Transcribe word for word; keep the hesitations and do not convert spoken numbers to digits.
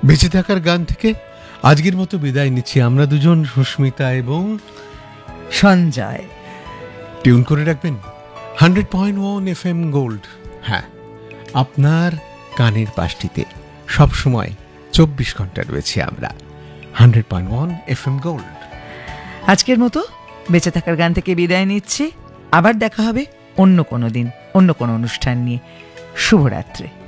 বেঁচে থাকার গান থেকে আজকের মতো বিদায় নিচ্ছি আমরা দুজন, সুস্মিতা এবং সঞ্জয়। টিউন করে রাখবেন hundred point one F M gold. হ্যাঁ, আপনার কানের পাশটিতে সবসময় চব্বিশ ঘন্টা রয়েছে আমরা। Hundred point one F M gold. আজকের মতো বেঁচে থাকার গান থেকে বিদায় নিচ্ছি। আবার দেখা হবে অন্য কোনো দিন, অন্য কোনো অনুষ্ঠান নিয়ে। শুভরাত্রি।